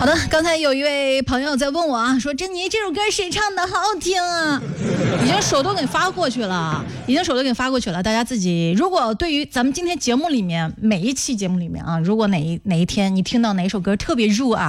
好的，刚才有一位朋友在问我啊，说珍妮这首歌谁唱的，好好听啊，已经手都给发过去了，大家自己如果对于咱们今天节目里面每一期节目里面啊，如果哪一天你听到哪首歌特别入耳